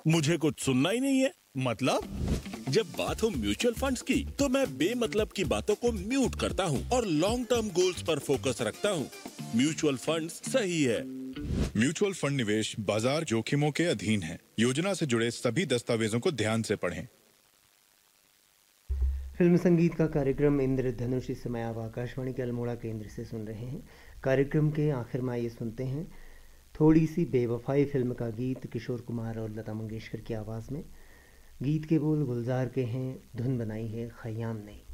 मुझे कुछ सुनना ही नहीं है। मतलब? जब बात हो म्यूचुअल फंड्स की तो मैं बेमतलब की बातों को म्यूट करता हूँ और लॉन्ग टर्म गोल्स पर फोकस रखता हूँ। म्यूचुअल फंड्स सही है। म्यूचुअल फंड निवेश बाजार जोखिमों के अधीन है। योजना से जुड़े सभी दस्तावेजों को ध्यान से पढ़ें। फिल्म संगीत का कार्यक्रम इंद्रधनुष इस समय आप आकाशवाणी के अल्मोड़ा केंद्र से सुन रहे हैं। कार्यक्रम के आखिर में ये सुनते हैं थोड़ी सी बेवफाई फिल्म का गीत किशोर कुमार और लता मंगेशकर की आवाज़ में। गीत के बोल गुलजार के हैं, धुन बनाई है खयाम ने।